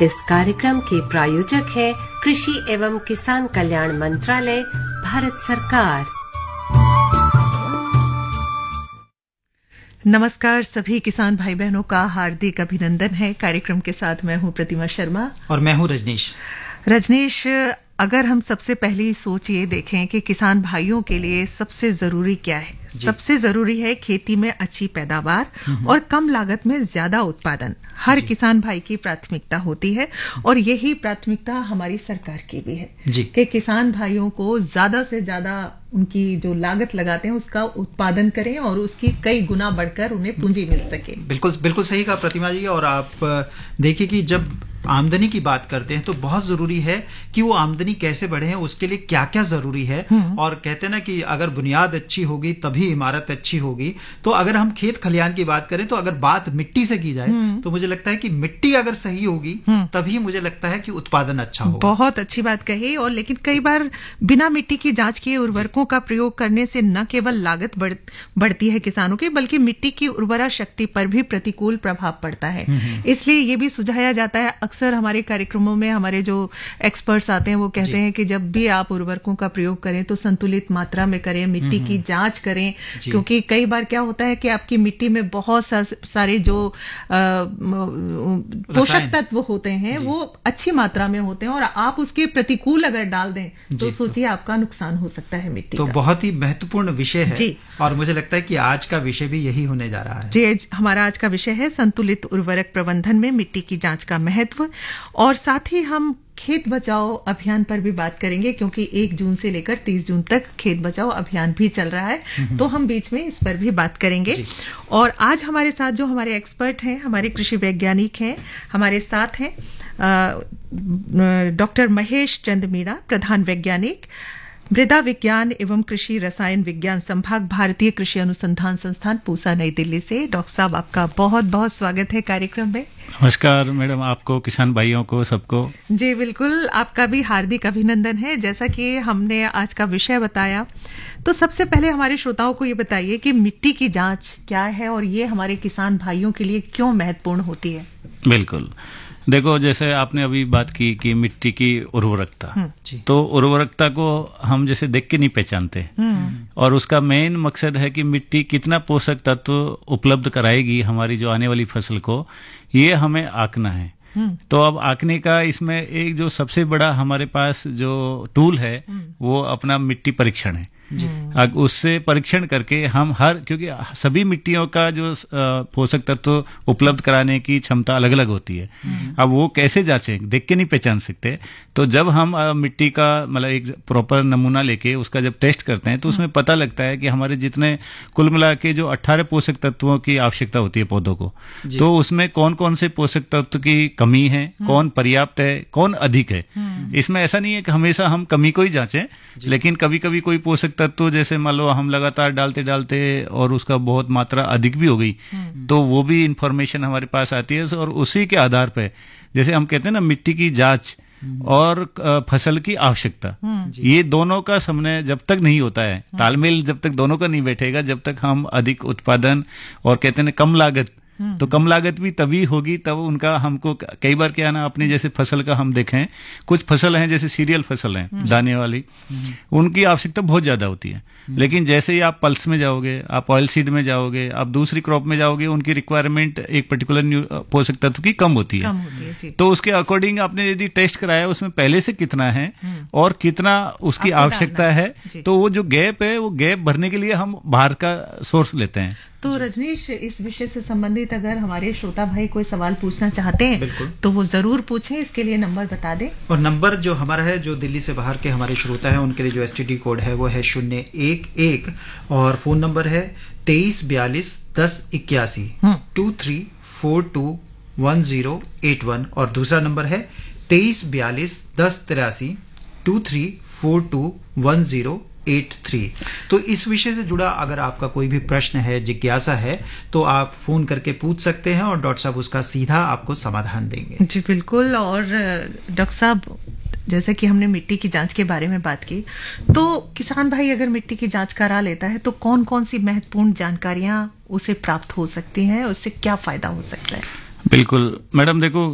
इस कार्यक्रम के प्रायोजक है कृषि एवं किसान कल्याण मंत्रालय, भारत सरकार। नमस्कार, सभी किसान भाई बहनों का हार्दिक अभिनंदन है। कार्यक्रम के साथ मैं हूं प्रतिमा शर्मा और मैं हूं रजनीश। रजनीश, अगर हम सबसे पहली सोच ये देखें कि किसान भाइयों के लिए सबसे जरूरी क्या है, सबसे जरूरी है खेती में अच्छी पैदावार और कम लागत में ज्यादा उत्पादन। हर किसान भाई की प्राथमिकता होती है और यही प्राथमिकता हमारी सरकार की भी है कि किसान भाइयों को ज्यादा से ज्यादा उनकी जो लागत लगाते हैं उसका उत्पादन करें और उसकी कई गुना बढ़कर उन्हें पूंजी मिल सके। बिल्कुल बिल्कुल सही कहा प्रतिमा जी। और आप देखिए कि जब आमदनी की बात करते हैं तो बहुत जरूरी है कि वो आमदनी कैसे बढ़े हैं, उसके लिए क्या क्या जरूरी है। और कहते हैं ना कि अगर बुनियाद अच्छी होगी तभी इमारत अच्छी होगी। तो अगर हम खेत खलिहान की बात करें तो अगर बात मिट्टी से की जाए तो मुझे लगता है कि मिट्टी अगर सही होगी तभी मुझे लगता है कि उत्पादन अच्छा होगा। बहुत अच्छी बात कही। और लेकिन कई बार बिना मिट्टी की जांच किए उर्वरकों का प्रयोग करने से न केवल लागत बढ़ती है किसानों की, बल्कि मिट्टी की उर्वरा शक्ति पर भी प्रतिकूल प्रभाव पड़ता है। इसलिए ये भी सुझाया जाता है, अक्सर हमारे कार्यक्रमों में हमारे जो एक्सपर्ट्स आते हैं वो कहते हैं कि जब भी आप उर्वरकों का प्रयोग करें तो संतुलित मात्रा में करें, मिट्टी की जांच करें, क्योंकि कई बार क्या होता है कि आपकी मिट्टी में बहुत सारे जो पोषक तत्व होते हैं वो अच्छी मात्रा में होते हैं और आप उसके प्रतिकूल अगर डाल दें तो सोचिए आपका नुकसान हो सकता है मिट्टी तो का। बहुत ही महत्वपूर्ण विषय है और मुझे लगता है कि आज का विषय भी यही होने जा रहा है। जी, हमारा आज का विषय है संतुलित उर्वरक प्रबंधन में मिट्टी की जांच का महत्व। और साथ ही हम खेत बचाओ अभियान पर भी बात करेंगे, क्योंकि 1 जून से लेकर 30 जून तक खेत बचाओ अभियान भी चल रहा है, तो हम बीच में इस पर भी बात करेंगे। और आज हमारे साथ जो हमारे एक्सपर्ट हैं, हमारे कृषि वैज्ञानिक हैं, हमारे साथ हैं डॉक्टर महेश चंद मीणा, प्रधान वैज्ञानिक, मृदा विज्ञान एवं कृषि रसायन विज्ञान संभाग, भारतीय कृषि अनुसंधान संस्थान, पूसा, नई दिल्ली से। डॉक्टर साहब, आपका बहुत बहुत स्वागत है कार्यक्रम में। नमस्कार मैडम, आपको, किसान भाइयों को, सबको। जी बिल्कुल, आपका भी हार्दिक अभिनंदन है। जैसा कि हमने आज का विषय बताया, तो सबसे पहले हमारे श्रोताओं को ये बताइए कि मिट्टी की जांच क्या है और ये हमारे किसान भाइयों के लिए क्यों महत्वपूर्ण होती है। बिल्कुल, देखो, जैसे आपने अभी बात की कि मिट्टी की उर्वरकता, तो उर्वरकता को हम जैसे देख के नहीं पहचानते और उसका मेन मकसद है कि मिट्टी कितना पोषक तत्व उपलब्ध कराएगी हमारी जो आने वाली फसल को, ये हमें आंकना है। तो अब आंकने का इसमें एक जो सबसे बड़ा हमारे पास जो टूल है वो अपना मिट्टी परीक्षण है। उससे परीक्षण करके हम क्योंकि सभी मिट्टियों का जो पोषक तत्व उपलब्ध कराने की क्षमता अलग अलग होती है। अब वो कैसे जांचें, देख के नहीं पहचान सकते। तो जब हम मिट्टी का मतलब एक प्रॉपर नमूना लेके उसका जब टेस्ट करते हैं तो उसमें पता लगता है कि हमारे जितने कुल मिला के जो 18 पोषक तत्वों की आवश्यकता होती है पौधों को, तो उसमें कौन कौन से पोषक तत्व की कमी है, कौन पर्याप्त है, कौन अधिक है। इसमें ऐसा नहीं है कि हमेशा हम कमी को ही जांचें, लेकिन कभी कभी कोई पोषक तत्व जैसे मान लो हम लगातार डालते डालते और उसका बहुत मात्रा अधिक भी हो गई, तो वो भी इंफॉर्मेशन हमारे पास आती है। और उसी के आधार पे जैसे हम कहते हैं ना, मिट्टी की जांच और फसल की आवश्यकता, ये दोनों का समन्वय जब तक नहीं होता है, तालमेल जब तक दोनों का नहीं बैठेगा, जब तक हम अधिक उत्पादन और कहते हैं कम लागत, तो कम लागत भी तभी होगी तब उनका हमको कई बार क्या ना, अपनी जैसे फसल का हम देखें, कुछ फसल हैं जैसे सीरियल फसल हैं दाने वाली, उनकी आवश्यकता बहुत ज्यादा होती है। लेकिन जैसे ही आप पल्स में जाओगे, आप ऑयल सीड में जाओगे, आप दूसरी क्रॉप में जाओगे, उनकी रिक्वायरमेंट एक पर्टिकुलर पोषक तत्व की कम होती है। तो उसके अकॉर्डिंग आपने यदि टेस्ट कराया उसमें पहले से कितना है और कितना उसकी आवश्यकता है, तो वो जो गैप है वो गैप भरने के लिए हम बाहर का सोर्स लेते हैं। तो रजनीश, इस विषय से संबंधित अगर हमारे श्रोता भाई कोई सवाल पूछना चाहते हैं तो वो जरूर पूछें। इसके लिए नंबर बता दें। और नंबर जो हमारा है, जो दिल्ली से बाहर के हमारे श्रोता हैं उनके लिए जो STD कोड है वो है 011 और फोन नंबर है 2342 1081 23421081 और दूसरा नंबर है 2342 1083 23421083। तो इस विषय से जुड़ा अगर आपका कोई भी प्रश्न है, जिज्ञासा है, तो आप फोन करके पूछ सकते हैं और डॉक्टर साहब उसका सीधा आपको समाधान देंगे। जी बिल्कुल। और डॉक्टर साहब, जैसे कि हमने मिट्टी की जांच के बारे में बात की, तो किसान भाई अगर मिट्टी की जांच करा लेता है तो कौन कौन सी महत्वपूर्ण जानकारियां उसे प्राप्त हो सकती हैं, उससे क्या फायदा हो सकता है? बिल्कुल मैडम, देखो